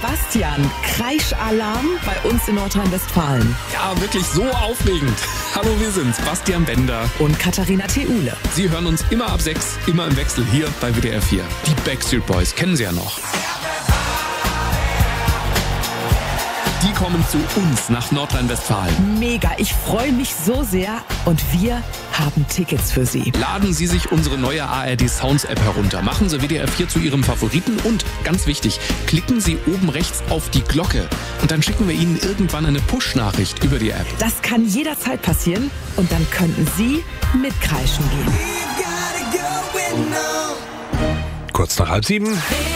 Bastian, Kreischalarm bei uns in Nordrhein-Westfalen. Ja, wirklich so aufregend. Hallo, wir sind's, Bastian Bender und Katharina Theule. Sie hören uns immer ab 6, immer im Wechsel hier bei WDR 4. Die Backstreet Boys kennen Sie ja noch. Die kommen zu uns nach Nordrhein-Westfalen. Mega, ich freue mich so sehr und wir haben Tickets für Sie. Laden Sie sich unsere neue ARD Sounds App herunter, machen Sie WDR 4 zu Ihrem Favoriten und, ganz wichtig, klicken Sie oben rechts auf die Glocke und dann schicken wir Ihnen irgendwann eine Push-Nachricht über die App. Das kann jederzeit passieren und dann könnten Sie mitkreischen gehen. Kurz nach 6:30.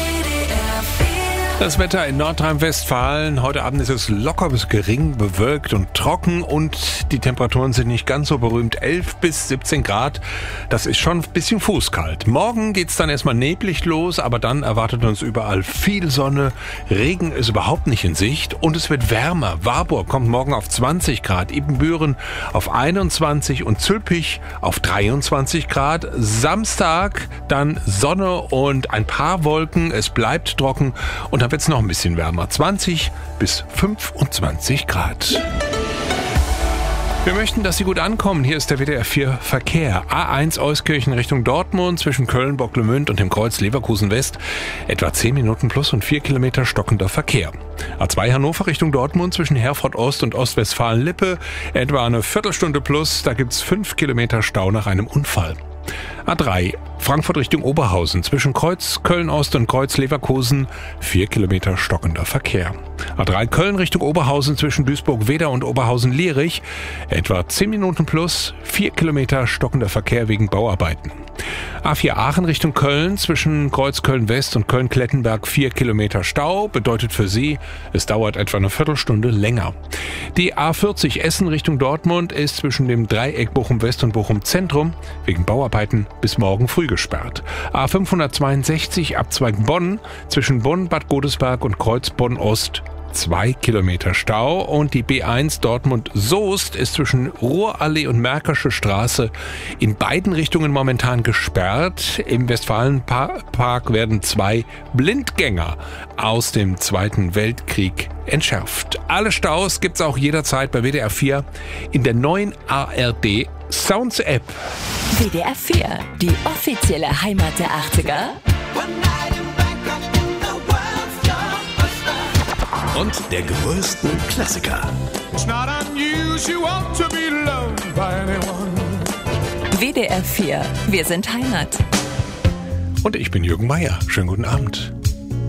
Das Wetter in Nordrhein-Westfalen. Heute Abend ist es locker bis gering bewölkt und trocken und die Temperaturen sind nicht ganz so berühmt. 11 bis 17 Grad. Das ist schon ein bisschen fußkalt. Morgen geht's dann erstmal neblig los, aber dann erwartet uns überall viel Sonne. Regen ist überhaupt nicht in Sicht und es wird wärmer. Warburg kommt morgen auf 20 Grad, Ibbenbüren auf 21 und Zülpich auf 23 Grad. Samstag dann Sonne und ein paar Wolken. Es bleibt trocken und dann wird es noch ein bisschen wärmer, 20 bis 25 Grad. Wir möchten, dass Sie gut ankommen. Hier ist der WDR 4 Verkehr. A1 Euskirchen Richtung Dortmund zwischen Köln, Bocklemünd und dem Kreuz Leverkusen West. Etwa 10 Minuten plus und 4 Kilometer stockender Verkehr. A2 Hannover Richtung Dortmund zwischen Herford Ost und Ostwestfalen-Lippe. Etwa eine Viertelstunde plus. Da gibt's 5 Kilometer Stau nach einem Unfall. A3 Frankfurt Richtung Oberhausen zwischen Kreuz Köln-Ost und Kreuz Leverkusen 4 Kilometer stockender Verkehr. A3 Köln Richtung Oberhausen zwischen Duisburg-Wedau und Oberhausen-Lierich etwa 10 Minuten plus 4 Kilometer stockender Verkehr wegen Bauarbeiten. A4 Aachen Richtung Köln zwischen Kreuz Köln-West und Köln-Klettenberg 4 Kilometer Stau bedeutet für Sie, es dauert etwa eine Viertelstunde länger. Die A40 Essen Richtung Dortmund ist zwischen dem Dreieck Bochum-West und Bochum-Zentrum wegen Bauarbeiten bis morgen früh gesperrt. A562 Abzweig Bonn zwischen Bonn, Bad Godesberg und Kreuz Bonn-Ost 2 Kilometer Stau und die B1 Dortmund-Soest ist zwischen Ruhrallee und Märkische Straße in beiden Richtungen momentan gesperrt. Im Westfalenpark werden 2 Blindgänger aus dem Zweiten Weltkrieg entschärft. Alle Staus gibt's auch jederzeit bei WDR 4 in der neuen ARD Sounds App. WDR 4, die offizielle Heimat der 80er. Und der größten Klassiker. WDR 4, wir sind Heimat. Und ich bin Jürgen Meier. Schönen guten Abend.